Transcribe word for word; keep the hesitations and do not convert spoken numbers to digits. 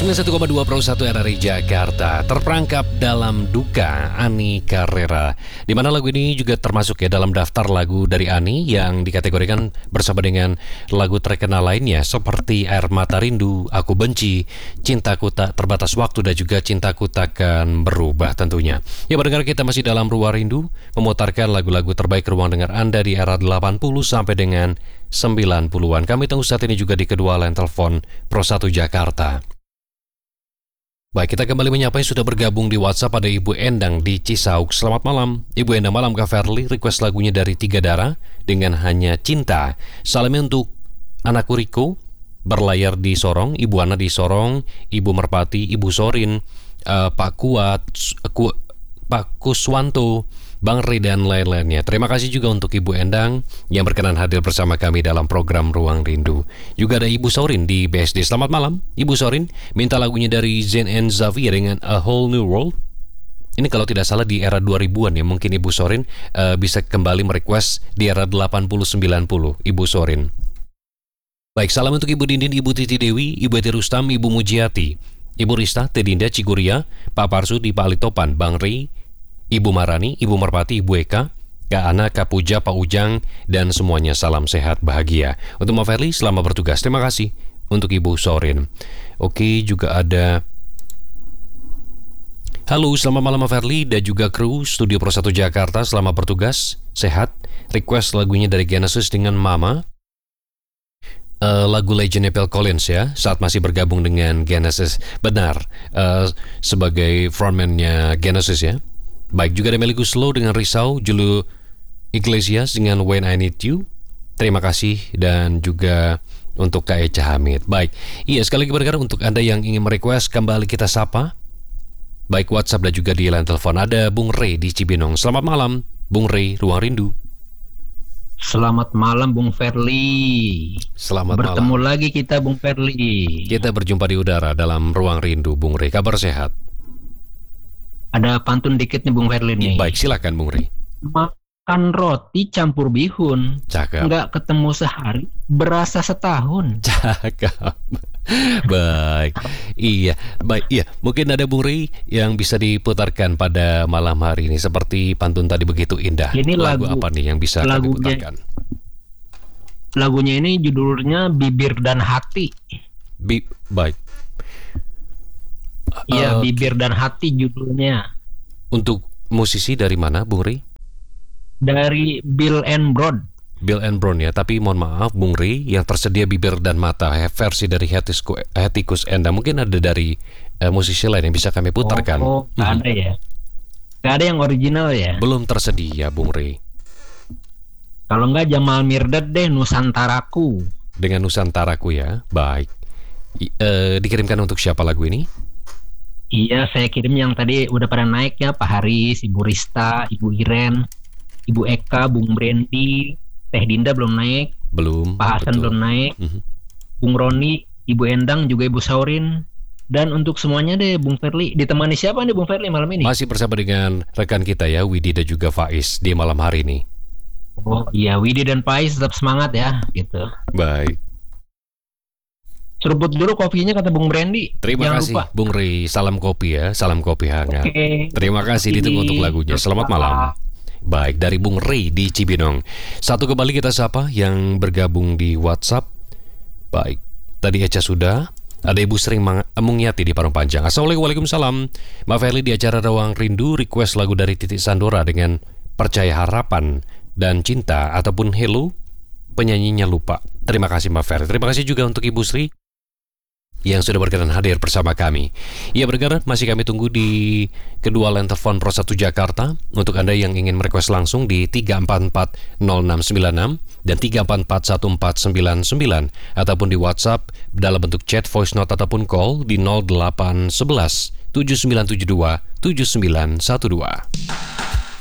sembilan puluh satu koma dua Pro satu R R I Jakarta. Terperangkap dalam duka, Ani Carrera. Di mana lagu ini juga termasuk ya dalam daftar lagu dari Ani yang dikategorikan bersama dengan lagu terkenal lainnya seperti Air Mata Rindu, Aku Benci, Cintaku Tak Terbatas Waktu, dan juga Cintaku Takkan Berubah tentunya. Ya, pendengar, kita masih dalam Ruang Rindu memutarkan lagu-lagu terbaik ruang dengar Anda di era delapan puluh sampai dengan sembilan puluhan. Kami tunggu saat ini juga di kedua line telepon Pro satu Jakarta. Baik, kita kembali menyapa yang sudah bergabung di WhatsApp. Ada Ibu Endang di Cisauk. Selamat malam Ibu Endang. Malam Kak Verly, request lagunya dari Tiga Darah dengan Hanya Cinta. Salamnya untuk anakku Riko berlayar di Sorong, Ibu Ana di Sorong, Ibu Merpati, Ibu Sorin, uh, Pak Kuat, Ku, Pak Kuswanto, Bang Ri, dan lain-lainnya. Terima kasih juga untuk Ibu Endang yang berkenan hadir bersama kami dalam program Ruang Rindu. Juga ada Ibu Sorin di B S D. Selamat malam Ibu Sorin, minta lagunya dari Zayn and Xavier dengan A Whole New World. Ini kalau tidak salah di era dua ribuan ya. Mungkin Ibu Sorin uh, bisa kembali merequest di era delapan puluh sembilan puluh Ibu Sorin. Baik, salam untuk Ibu Dindin, Ibu Titi Dewi, Ibu Eti Rustam, Ibu Mujiati, Ibu Rista, Tedinda, Ciguria, Pak Parsu di Palitopan, Bang Ri, Ibu Marani, Ibu Merpati, Ibu Eka, Kak Ana, Kak Puja, Pak Ujang, dan semuanya salam sehat bahagia. Untuk Mbak Verly, selamat bertugas. Terima kasih untuk Ibu Sorin. Oke, juga ada halo, selamat malam Mbak Verly dan juga kru Studio Pro satu Jakarta. Selamat bertugas, sehat. Request lagunya dari Genesis dengan Mama. Uh, lagu legendnya Phil Collins ya, saat masih bergabung dengan Genesis. Benar, uh, sebagai frontman-nya Genesis ya. Baik, juga ada Melly Guslow dengan Risau, Julio Iglesias dengan When I Need You. Terima kasih, dan juga untuk Kak Echa Hamid. Baik, iya, sekali lagi berdengar untuk Anda yang ingin merequest, kembali kita sapa. Baik WhatsApp dan juga di line telepon. Ada Bung Rey di Cibinong. Selamat malam Bung Rey, Ruang Rindu. Selamat malam Bung Verly. Selamat Bertemu malam. Bertemu lagi kita Bung Verly. Kita berjumpa di udara dalam Ruang Rindu Bung Rey. Kabar sehat? Ada pantun dikit nih Bung Verly nih. Baik, silakan Bung Ri. Makan roti campur bihun. Cakep. Nggak ketemu sehari, berasa setahun. Cakep. Baik. Iya, baik. Iya, mungkin ada Bung Ri yang bisa diputarkan pada malam hari ini seperti pantun tadi begitu indah. Ini lagu, lagu apa nih yang bisa kami putarkan? Lagunya ini judulnya Bibir dan Hati. Bi baik. Iya, uh, uh, Bibir dan Hati judulnya. Untuk musisi dari mana, Bung Ri? Dari Bill and Brown. Bill and Brown ya, tapi mohon maaf Bung Ri, yang tersedia Bibir dan Mata versi dari Hetikus Endang. Mungkin ada dari uh, musisi lain yang bisa kami putarkan. Oh, oh nggak hmm. ada ya? Nggak ada yang original ya? Belum tersedia, Bung Ri. Kalau nggak Jamal Mirdad deh, Nusantaraku. Dengan Nusantaraku ya, baik. I, uh, dikirimkan untuk siapa lagu ini? Iya, saya kirim yang tadi udah pada naik ya, Pak Haris, Ibu Rista, Ibu Iren, Ibu Eka, Bung Brandy, Teh Dinda belum naik, belum. Pak Hasan belum naik, mm-hmm. Bung Roni, Ibu Endang, juga Ibu Saurin, dan untuk semuanya deh Bung Verly. Ditemani siapa nih Bung Verly malam ini? Masih bersama dengan rekan kita ya, Widi dan juga Faiz di malam hari ini. Oh iya, Widi dan Faiz tetap semangat ya, gitu. Baik. Seruput dulu kopinya kata Bung Brandy. Terima Jangan kasih lupa. Bung Ri, salam kopi ya, salam kopi hangat. Oke. Terima kasih, ditunggu untuk lagunya. Selamat malam. Baik, dari Bung Ri di Cibinong. Satu kembali kita sapa yang bergabung di WhatsApp. Baik, tadi Echa sudah. Ada Ibu Sering Mungyati di Parung Panjang. Assalamualaikum, waalaikumsalam. Mbak Verly di acara Ruang Rindu request lagu dari Titik Sandora dengan Percaya Harapan dan Cinta ataupun Hello, penyanyinya lupa. Terima kasih Mbak Verly. Terima kasih juga untuk Ibu Sri yang sudah berkenan hadir bersama kami. Ya, bergerak masih kami tunggu di kedua line telepon Pro satu Jakarta. Untuk Anda yang ingin merequest langsung di tiga empat empat nol enam sembilan enam dan tiga empat empat satu empat sembilan sembilan, ataupun di WhatsApp dalam bentuk chat, voice note ataupun call di nol delapan satu satu tujuh sembilan tujuh dua tujuh sembilan satu dua.